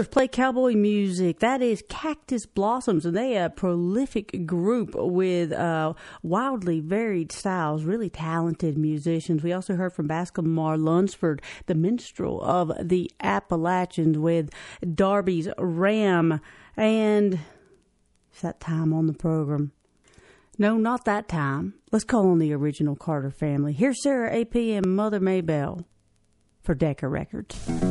Rollers play cowboy music. That is Cactus Blossoms, and they are a prolific group with wildly varied styles, really talented musicians. We also heard from Bascomar Lunsford, the minstrel of the Appalachians, with Darby's Ram. And it's that time on the program. No, not that time. Let's call on the original Carter family. Here's Sarah A.P. and Mother Maybelle for Decca Records.